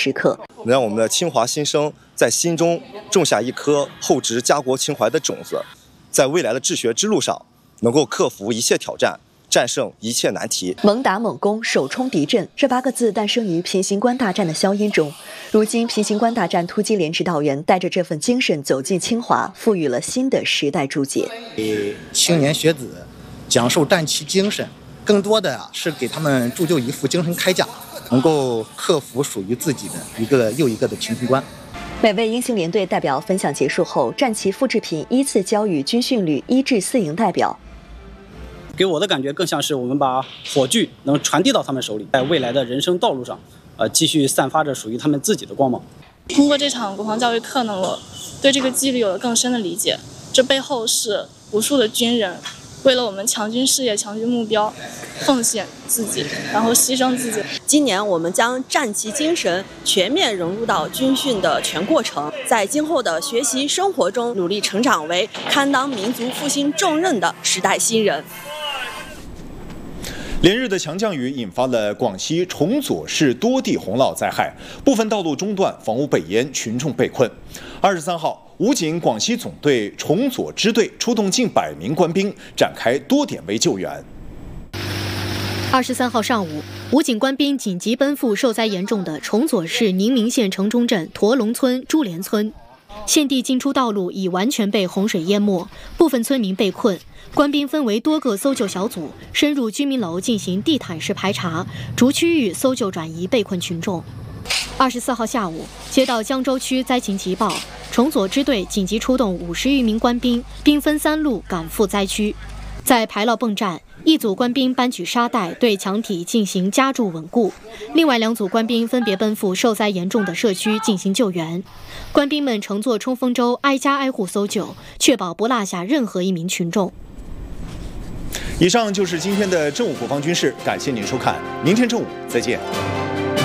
时刻， 能让我们的清华新生在心中种下一颗厚植家国情怀的种子，在未来的治学之路上能够克服一切挑战，战胜一切难题。 猛打猛攻，首冲敌阵，这8个字诞生于平型关大战的硝烟中。如今，平型关大战突击连指导员带着这份精神走进清华，赋予了新的时代注解。 给青年学子讲授战旗精神，更多的是给他们铸就一副精神铠甲，能够克服属于自己的一个又一个的平型关。 每位英雄连队代表分享结束后，战旗复制品依次交予军训旅1至4营代表。 给我的感觉更像是我们把火炬能传递到他们手里，在未来的人生道路上，继续散发着属于他们自己的光芒。 通过这场国防教育课呢，我对这个纪律有了更深的理解。这背后是无数的军人为了我们强军事业、强军目标，奉献自己，然后牺牲自己。 今年我们将战旗精神全面融入到军训的全过程，在今后的学习生活中努力成长为堪当民族复兴重任的时代新人。 连日的强降雨引发了广西崇左市多地洪涝灾害，部分道路中断，房屋被淹，群众被困。23号，武警广西总队崇左支队出动近100名官兵，展开多点位救援。 23号上午，武警官兵紧急奔赴受灾严重的崇左市宁明县城中镇驼龙村朱连村，现地进出道路已完全被洪水淹没，部分村民被困。官兵分为多个搜救小组，深入居民楼进行地毯式排查，逐区域搜救转移被困群众。24号下午，接到江州区灾情急报，崇左支队紧急出动50余名官兵，兵分3路赶赴灾区。在排涝泵站，一组官兵搬举沙袋对墙体进行加筑稳固，另外2组官兵分别奔赴受灾严重的社区进行救援。官兵们乘坐冲锋舟挨家挨户搜救，确保不落下任何一名群众。 以上就是今天的正午国防军事，感谢您收看，明天正午再见。